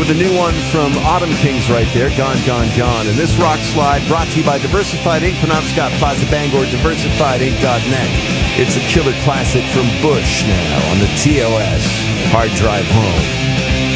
with a new one from Autumn Kings right there, Gone, Gone, Gone. And this rock slide brought to you by Diversified Inc. Penobscot Plaza Bangor, diversifiedinc.net. It's a killer classic from Bush now on the TOS Hard Drive Home.